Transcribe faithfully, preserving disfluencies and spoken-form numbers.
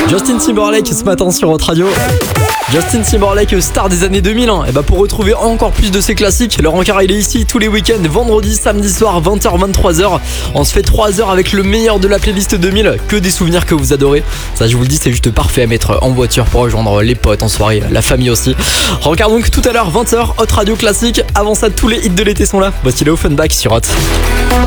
Justin Timberlake ce matin sur votre radio. Justin Timberlake, star des années deux mille. Hein. Et bah pour retrouver encore plus de ses classiques, Laurent Carré il est ici tous les week-ends, vendredi, samedi soir, vingt heures, vingt-trois heures. On se fait trois heures avec le meilleur de la playlist deux mille, que des souvenirs que vous adorez. Ça, je vous le dis, c'est juste parfait à mettre en voiture pour rejoindre les potes en soirée, la famille aussi. Regarde donc tout à l'heure, vingt heures, Hot Radio Classique. Avant ça, tous les hits de l'été sont là. Voici le Offenbach sur Hot.